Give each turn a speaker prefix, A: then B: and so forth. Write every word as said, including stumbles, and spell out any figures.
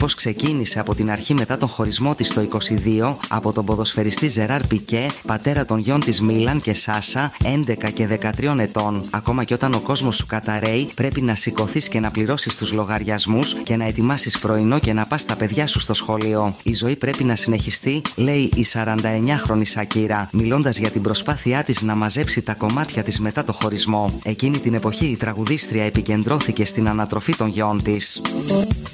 A: πώς ξεκίνησε από την αρχή μετά τον χωρισμό της το είκοσι δύο από τον ποδοσφαιριστή Ζεράρ Πικέ, πατέρα των γιών της Μίλαν και Σάσα, έντεκα και δεκατρία ετών. Ακόμα και όταν ο κόσμος σου καταραίει, πρέπει να σηκωθείς και να πληρώσεις τους λογαριασμούς και να ετοιμάσεις πρωινό και να πας τα παιδιά σου στο σχολείο. Η ζωή πρέπει να συνεχιστεί, λέει η σαρανταεννιάχρονη Σακύρα, μιλώντας για την προσπάθειά της να μαζέψει τα κομμάτια της μετά το χωρισμό. Εκείνη την εποχή η τραγουδίστρια επικεντρώθηκε στην ανατροφή των γιών της.